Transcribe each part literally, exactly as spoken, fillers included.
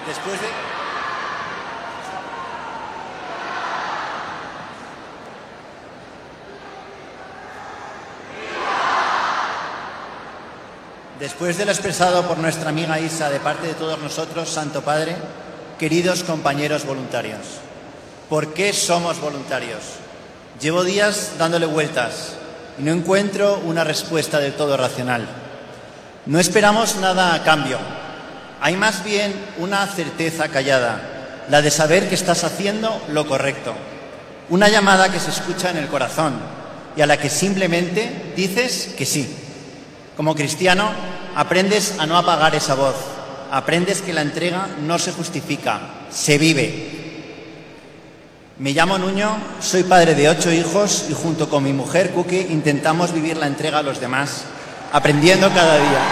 Después de... Después de lo expresado por nuestra amiga Isa de parte de todos nosotros, Santo Padre, queridos compañeros voluntarios, ¿por qué somos voluntarios? Llevo días dándole vueltas y no encuentro una respuesta del todo racional. No esperamos nada a cambio. Hay más bien una certeza callada, la de saber que estás haciendo lo correcto. Una llamada que se escucha en el corazón y a la que simplemente dices que sí. Como cristiano, aprendes a no apagar esa voz. Aprendes que la entrega no se justifica, se vive. Me llamo Nuño, soy padre de ocho hijos y junto con mi mujer, Cookie, intentamos vivir la entrega a los demás, aprendiendo cada día.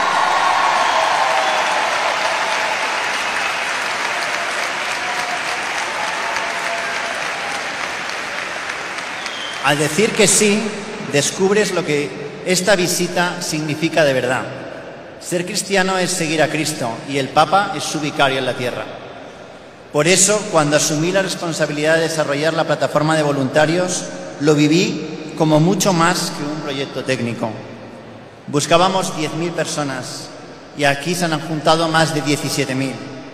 Al decir que sí, descubres lo que esta visita significa de verdad. Ser cristiano es seguir a Cristo y el Papa es su vicario en la tierra. Por eso, cuando asumí la responsabilidad de desarrollar la plataforma de voluntarios, lo viví como mucho más que un proyecto técnico. Buscábamos diez mil personas y aquí se han juntado más de diecisiete mil.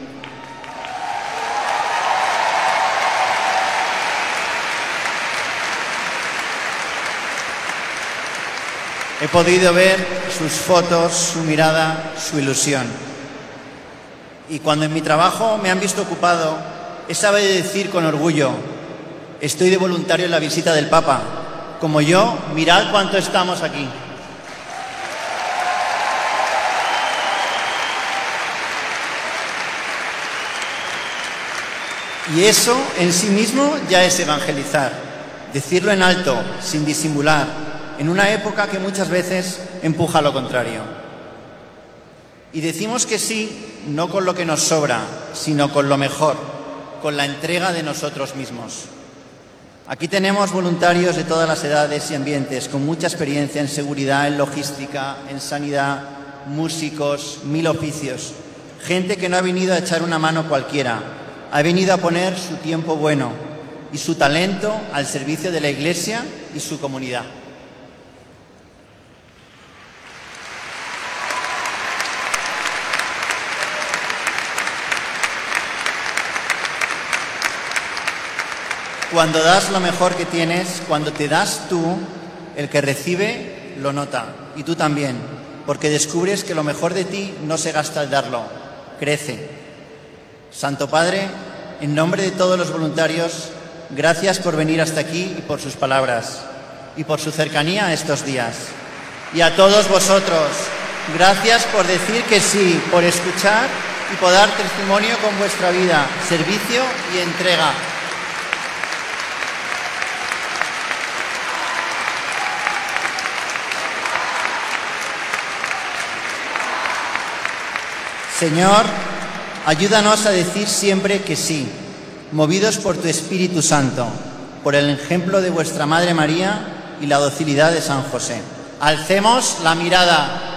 He podido ver sus fotos, su mirada, su ilusión. Y cuando en mi trabajo me han visto ocupado, he sabido decir con orgullo, estoy de voluntario en la visita del Papa. Como yo, mirad cuánto estamos aquí. Y eso en sí mismo ya es evangelizar, decirlo en alto, sin disimular, en una época que muchas veces empuja a lo contrario. Y decimos que sí, no con lo que nos sobra, sino con lo mejor, con la entrega de nosotros mismos. Aquí tenemos voluntarios de todas las edades y ambientes, con mucha experiencia en seguridad, en logística, en sanidad, músicos, mil oficios. Gente que no ha venido a echar una mano cualquiera, ha venido a poner su tiempo bueno y su talento al servicio de la Iglesia y su comunidad. Cuando das lo mejor que tienes, cuando te das tú, el que recibe lo nota, y tú también, porque descubres que lo mejor de ti no se gasta al darlo, crece. Santo Padre, en nombre de todos los voluntarios, gracias por venir hasta aquí y por sus palabras, y por su cercanía a estos días. Y a todos vosotros, gracias por decir que sí, por escuchar y por dar testimonio con vuestra vida, servicio y entrega. Señor, ayúdanos a decir siempre que sí, movidos por tu Espíritu Santo, por el ejemplo de vuestra Madre María y la docilidad de San José. Alcemos la mirada.